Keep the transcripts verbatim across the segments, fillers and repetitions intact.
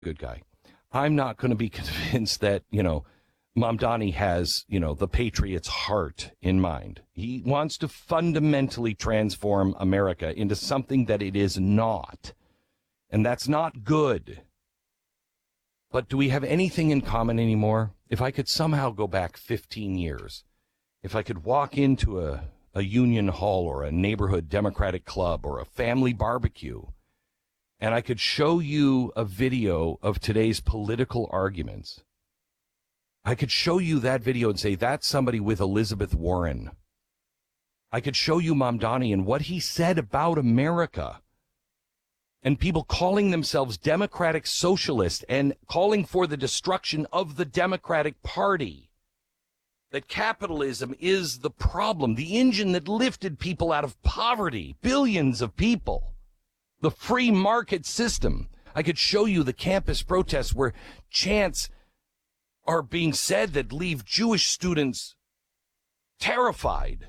good guy. I'm not going to be convinced that, you know, Mamdani has, you know, the patriot's heart in mind. He wants to fundamentally transform America into something that it is not. And that's not good. But do we have anything in common anymore? If I could somehow go back fifteen years, if I could walk into a, a union hall or a neighborhood Democratic club or a family barbecue, and I could show you a video of today's political arguments, I could show you that video and say, that's somebody with Elizabeth Warren. I could show you Mamdani and what he said about America. And people calling themselves democratic socialists and calling for the destruction of the Democratic Party. That capitalism is the problem, the engine that lifted people out of poverty, billions of people. The free market system. I could show you the campus protests where chants are being said that leave Jewish students terrified.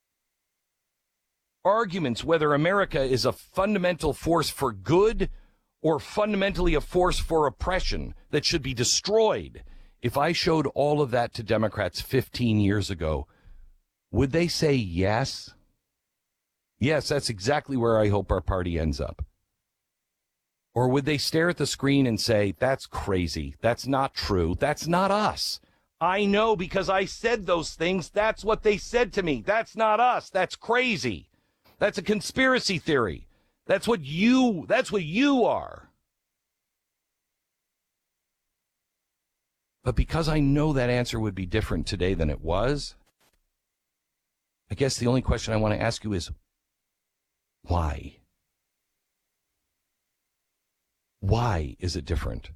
Arguments whether America is a fundamental force for good or fundamentally a force for oppression that should be destroyed. If I showed all of that to Democrats fifteen years ago, would they say yes? Yes, that's exactly where I hope our party ends up. Or would they stare at the screen and say, that's crazy, that's not true, that's not us. I know because I said those things, that's what they said to me. That's not us, that's crazy. That's a conspiracy theory. That's what you, that's what you are. But because I know that answer would be different today than it was, I guess the only question I want to ask you is, why? Why is it different?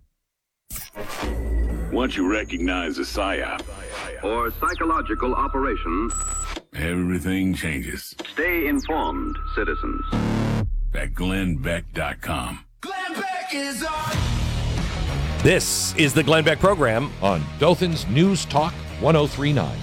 Once you recognize a psyop or psychological operation, everything changes. Stay informed, citizens. At Glenn Beck dot com. Glenn Beck is on. This is the Glenn Beck program on Dothan's News Talk one oh three point nine.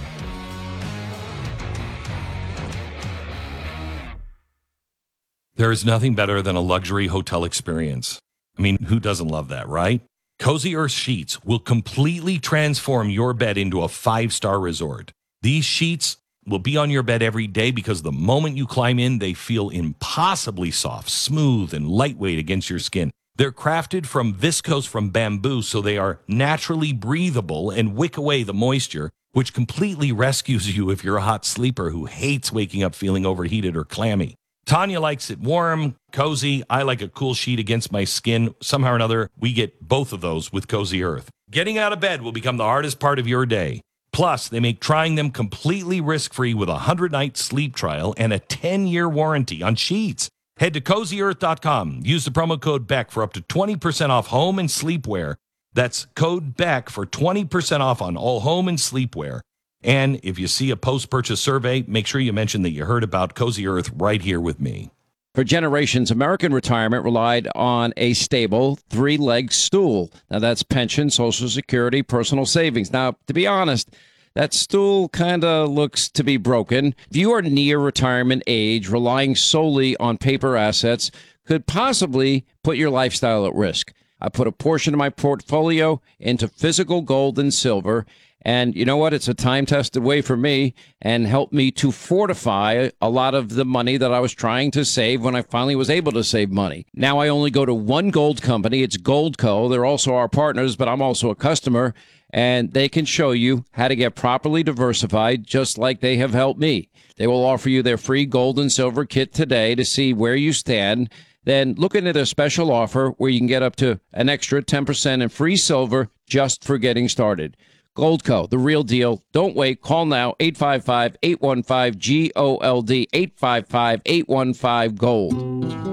There is nothing better than a luxury hotel experience. I mean, who doesn't love that, right? Cozy Earth Sheets will completely transform your bed into a five-star resort. These sheets will be on your bed every day because the moment you climb in, they feel impossibly soft, smooth, and lightweight against your skin. They're crafted from viscose from bamboo, so they are naturally breathable and wick away the moisture, which completely rescues you if you're a hot sleeper who hates waking up feeling overheated or clammy. Tanya likes it warm, cozy. I like a cool sheet against my skin. Somehow or another, we get both of those with Cozy Earth. Getting out of bed will become the hardest part of your day. Plus, they make trying them completely risk-free with a one hundred night sleep trial and a ten-year warranty on sheets. Head to cozy earth dot com. Use the promo code BECK for up to twenty percent off home and sleepwear. That's code BECK for twenty percent off on all home and sleepwear. And if you see a post-purchase survey, make sure you mention that you heard about Cozy Earth right here with me. For generations, American retirement relied on a stable, three-legged stool. Now, that's pension, Social Security, personal savings. Now, to be honest, that stool kind of looks to be broken. If you are near retirement age, relying solely on paper assets could possibly put your lifestyle at risk. I put a portion of my portfolio into physical gold and silver. And you know what? It's a time-tested way for me and helped me to fortify a lot of the money that I was trying to save when I finally was able to save money. Now I only go to one gold company. It's Goldco. They're also our partners, but I'm also a customer. And they can show you how to get properly diversified, just like they have helped me. They will offer you their free gold and silver kit today to see where you stand. Then look into their special offer where you can get up to an extra ten percent in free silver just for getting started. Goldco, the real deal. Don't wait. Call now, eight five five, eight one five, G O L D, eight five five, eight one five, GOLD.